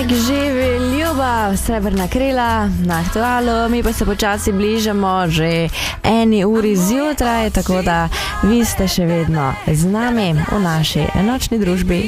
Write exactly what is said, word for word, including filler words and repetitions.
Nek živi ljubav, srebrna krila na Aktualu, mi pa se počasi bližamo že eni uri zjutraj, tako da vi ste še vedno z nami v naši nočni družbi.